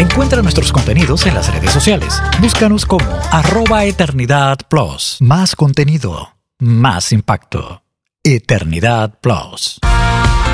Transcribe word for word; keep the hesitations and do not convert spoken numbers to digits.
Encuentra nuestros contenidos en las redes sociales. Búscanos como arroba Eternidad Plus. Más contenido, más impacto. Eternidad Plus.